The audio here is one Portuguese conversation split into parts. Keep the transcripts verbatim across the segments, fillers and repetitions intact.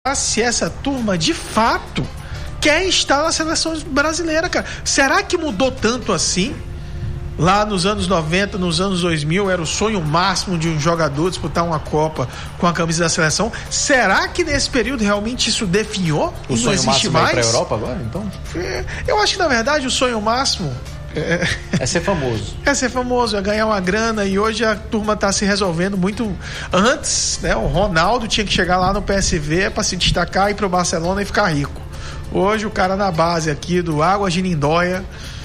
se essa turma de fato quer estar na seleção brasileira, cara. Será que mudou tanto assim? Lá nos anos noventa, nos anos dois mil, era o sonho máximo de um jogador disputar uma Copa com a camisa da seleção. Será que nesse período realmente isso definhou? O sonho máximo é ir pra Europa agora, então? Eu acho que, na verdade, o sonho máximo é, é ser famoso. É ser famoso, é ganhar uma grana. E hoje a turma tá se resolvendo muito. Antes, né, o Ronaldo tinha que chegar lá no P S V para se destacar, ir pro Barcelona e ficar rico. Hoje o cara na base aqui do Águas de Lindóia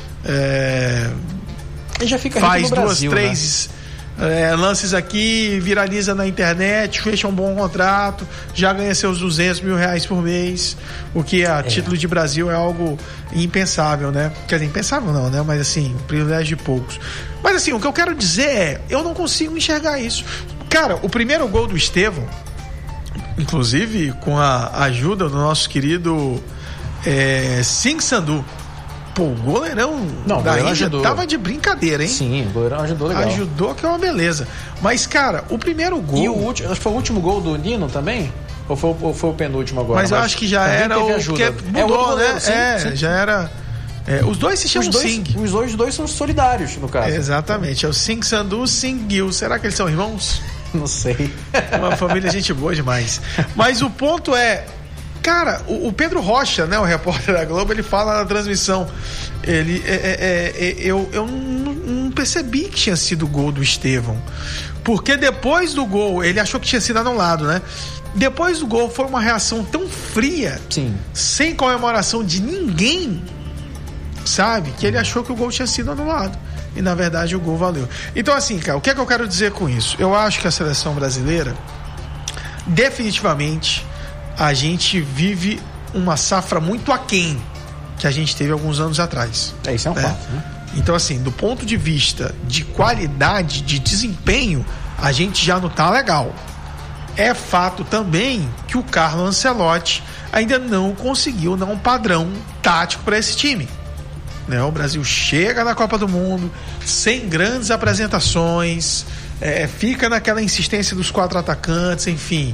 é... Ele já fica faz rico no Brasil, duas, três né? é, lances aqui, viraliza na internet, fecha um bom contrato, já ganha seus duzentos mil reais por mês, o que a é. título de Brasil é algo impensável, né? Quer dizer, impensável não, né? Mas assim, privilégio de poucos. Mas assim, o que eu quero dizer é, eu não consigo enxergar isso. Cara, o primeiro gol do Estevão, inclusive com a ajuda do nosso querido é, Singh Sandu. Pô, o goleirão não, da goleirão Índia ajudou. Tava de brincadeira, hein? Sim, o goleirão ajudou legal. Ajudou, que é uma beleza. Mas, cara, o primeiro gol... E o último, acho que foi o último gol do Nino também? Ou foi, ou foi o penúltimo agora? Mas eu Mas acho que já era o... Porque mudou, é, goleiro, né? Sim, é, sim. já era... É, os dois se chamam os dois, Singh. Os dois, os dois são solidários, no caso. É, exatamente. É o Singh Sandu e o Singh Gill. Será que eles são irmãos? Não sei. Uma família gente boa demais. Mas o ponto é... Cara, o, o Pedro Rocha, né, o repórter da Globo, ele fala na transmissão, ele, é, é, é, eu, eu não, não percebi que tinha sido o gol do Estevão, porque depois do gol, ele achou que tinha sido anulado, né? Depois do gol foi uma reação tão fria, sim, sem comemoração de ninguém, sabe? Que ele achou que o gol tinha sido anulado. E na verdade o gol valeu. Então assim, cara, o que é que eu quero dizer com isso? Eu acho que a seleção brasileira, definitivamente, a gente vive uma safra muito aquém que a gente teve alguns anos atrás. É, isso é um né? fato, né? Então, assim, do ponto de vista de qualidade, de desempenho, a gente já não tá legal. É fato também que o Carlo Ancelotti ainda não conseguiu dar um padrão tático para esse time. Né? O Brasil chega na Copa do Mundo sem grandes apresentações, é, fica naquela insistência dos quatro atacantes, enfim...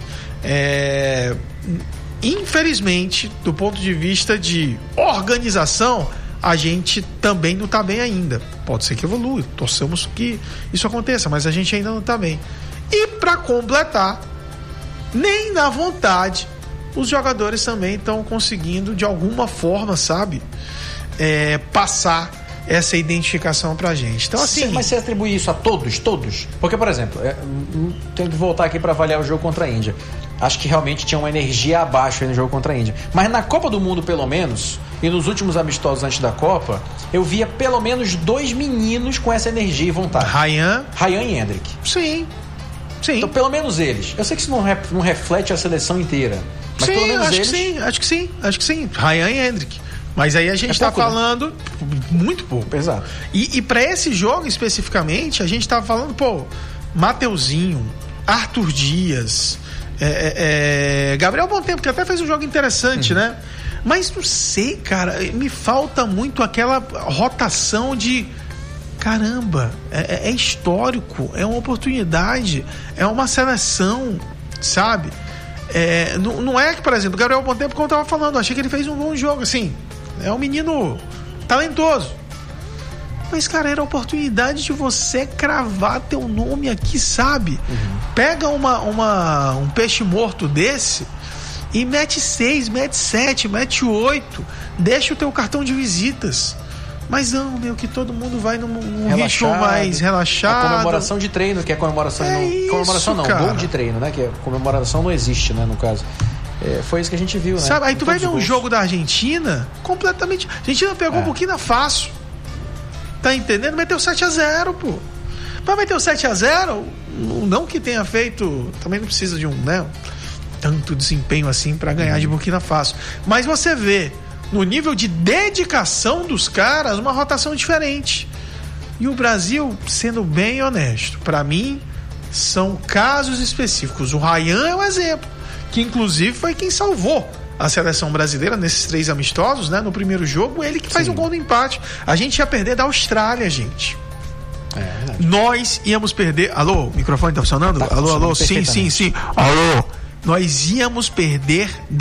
É, infelizmente, do ponto de vista de organização, a gente também não está bem ainda. Pode ser que evolua, torcemos que isso aconteça, mas a gente ainda não está bem. E para completar, nem na vontade os jogadores também estão conseguindo de alguma forma, sabe, é, passar essa identificação pra gente. Então, assim... Mas você atribui isso a todos, todos? Porque, por exemplo, é, tenho que voltar aqui para avaliar o jogo contra a Índia. Acho que realmente tinha uma energia abaixo aí no jogo contra a Índia. Mas na Copa do Mundo, pelo menos, e nos últimos amistosos antes da Copa, eu via pelo menos dois meninos com essa energia e vontade. Ryan. Ryan e Endrick. Sim. Sim. Então, pelo menos eles. Eu sei que isso não, ref, não reflete a seleção inteira. Mas sim, pelo menos acho eles... que sim, acho que sim, acho que sim. Ryan e Endrick. Mas aí a gente está é falando né? muito pouco. Exato. E, e para esse jogo especificamente, a gente estava falando, pô, Mateuzinho, Arthur Dias, é, é, é, Gabriel Bom Tempo, que até fez um jogo interessante, uhum. né? Mas não sei, cara, me falta muito aquela rotação de caramba, é, é histórico, é uma oportunidade, é uma seleção, sabe? É, não, não é que, por exemplo, o Gabriel Bom Tempo, como eu tava falando, eu achei que ele fez um bom jogo, assim, é um menino talentoso. Mas, cara, era a oportunidade de você cravar teu nome aqui, sabe? Uhum. Pega uma, uma, um peixe morto desse e mete seis, mete sete, mete oito, deixa o teu cartão de visitas. Mas não, meu, que todo mundo vai num, num ritmo mais relaxado. A comemoração de treino, que é comemoração... É não, isso, comemoração não, cara. Gol de treino, né? Que é, comemoração não existe, né, no caso. É, foi isso que a gente viu, né? Sabe, aí tu vai ver um gols. jogo da Argentina completamente... A Argentina pegou é. um pouquinho na fácil. Tá entendendo? Meteu sete a zero, pô. Pra meter o sete a zero, não que tenha feito... Também não precisa de um, né? Tanto desempenho assim pra ganhar hum. de Burkina Faso. Mas você vê... no nível de dedicação dos caras, uma rotação diferente. E o Brasil, sendo bem honesto, para mim, são casos específicos. O Ryan é um exemplo, que inclusive foi quem salvou a seleção brasileira nesses três amistosos, né? No primeiro jogo, ele que faz o um gol do empate. A gente ia perder da Austrália, gente. É, Nós íamos perder... Alô, o microfone tá funcionando? Tá alô, alô, sim, sim, sim. Alô, nós íamos perder